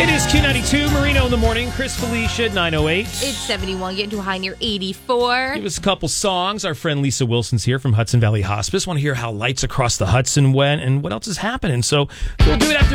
It is Q92, Marino in the morning, Chris Felicia at 9:08. It's 71, getting to a high near 84. Give us a couple songs. Our friend Lisa Wilson's here from Hudson Valley Hospice. Want to hear how lights across the Hudson went and what else is happening. So we'll do it after